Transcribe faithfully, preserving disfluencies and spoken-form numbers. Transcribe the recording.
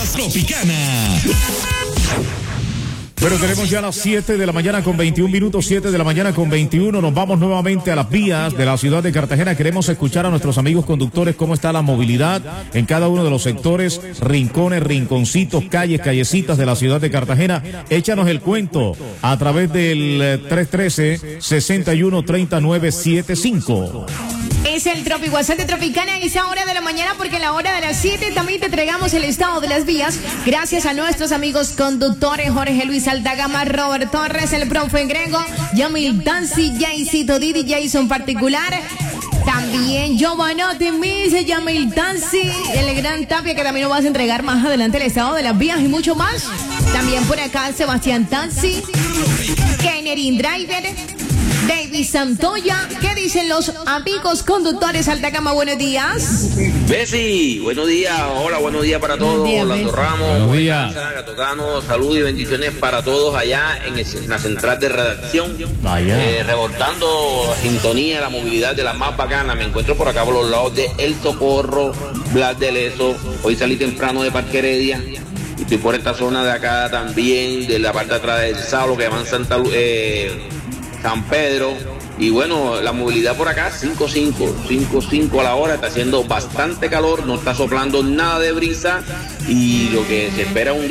Vías Tropicana. Pero tenemos ya las siete de la mañana con veintiún minutos, siete de la mañana con veintiuno. Nos vamos nuevamente a las vías de la ciudad de Cartagena. Queremos escuchar a nuestros amigos conductores cómo está la movilidad en cada uno de los sectores, rincones, rinconcitos, calles, callecitas de la ciudad de Cartagena. Échanos el cuento a través del tres uno tres, seis uno tres nueve siete cinco. Es el Tropi WhatsApp de Tropicana en esa hora de la mañana, porque a la hora de las siete también te entregamos el estado de las vías gracias a nuestros amigos conductores Jorge Luis Altagama, Robert Torres, el profe Grego, Yamil Dancy, Jaycito Didi, Jason Particular, también Giovanotti Miss, Yamil Dancy, el gran Tapia, que también nos vas a entregar más adelante el estado de las vías y mucho más. También por acá Sebastián Dancy, Kennerin Driver, David Santoya. ¿Qué dicen los amigos conductores Altagama? Buenos días. Bessie, buenos días. Hola, buenos días para todos. Orlando Ramos, buenos días. Gatocano, salud y bendiciones para todos allá en, el, en la central de redacción. Vaya. Eh, reportando la sintonía, la movilidad de la más bacana. Me encuentro por acá por los lados de El Socorro, Blas de Leso. Hoy salí temprano de Parque Heredia. Y estoy por esta zona de acá también, de la parte de atrás del Saulo, que llaman Santa Lu eh, San Pedro. Y bueno, la movilidad por acá, cinco cinco, cinco cinco a la hora, está haciendo bastante calor, no está soplando nada de brisa y lo que se espera un